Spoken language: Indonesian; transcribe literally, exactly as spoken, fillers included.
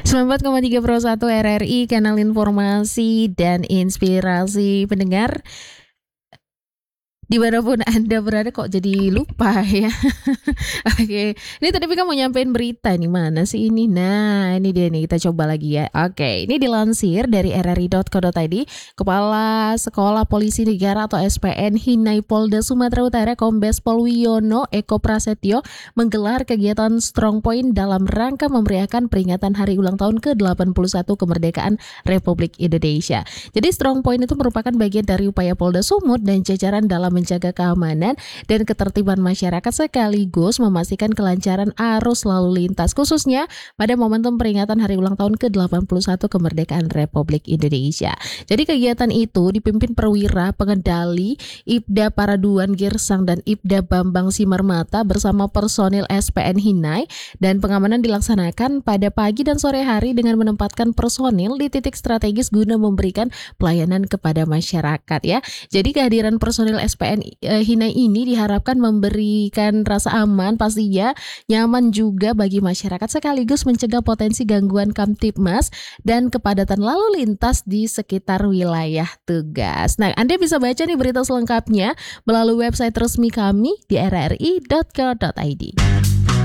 sembilan puluh empat koma tiga Pro satu R R I, kanal informasi dan inspirasi pendengar. Dimanapun Anda berada, kok jadi lupa ya. Oke, ini tadi Vika mau nyampein berita nih, mana sih ini? Nah, ini dia nih, kita coba lagi ya. Oke, ini dilansir dari r r i dot co dot i d. Kepala Sekolah Polisi Negara atau S P N Hinai Polda Sumatera Utara Kombes Pol Wiono Eko Prasetyo menggelar kegiatan Strong Point dalam rangka memeriahkan peringatan hari ulang tahun ke delapan puluh satu kemerdekaan Republik Indonesia. Jadi Strong Point itu merupakan bagian dari upaya Polda Sumut dan jajaran dalam menjaga keamanan dan ketertiban masyarakat sekaligus memastikan kelancaran arus lalu lintas khususnya pada momentum peringatan hari ulang tahun ke delapan puluh satu kemerdekaan Republik Indonesia. Jadi kegiatan itu dipimpin perwira pengendali Ibda Paraduan Girsang dan Ibda Bambang Simarmata bersama personil S P N Hinai, dan pengamanan dilaksanakan pada pagi dan sore hari dengan menempatkan personil di titik strategis guna memberikan pelayanan kepada masyarakat ya. Jadi kehadiran personil S P N Hinai ini diharapkan memberikan rasa aman pastinya, nyaman juga bagi masyarakat sekaligus mencegah potensi gangguan Kamtibmas dan kepadatan lalu lintas di sekitar wilayah tugas. Nah, Anda bisa baca nih berita selengkapnya melalui website resmi kami di r r i dot co dot i d.